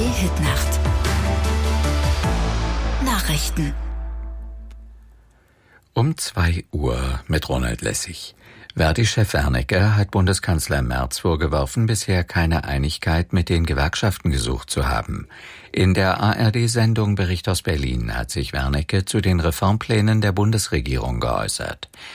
Hitnacht. Nachrichten. Um 2 Uhr mit Ronald Lessig. Verdi-Chef Wernicke hat Bundeskanzler Merz vorgeworfen, bisher keine Einigkeit mit den Gewerkschaften gesucht zu haben. In der ARD-Sendung Bericht aus Berlin hat sich Wernicke zu den Reformplänen der Bundesregierung geäußert.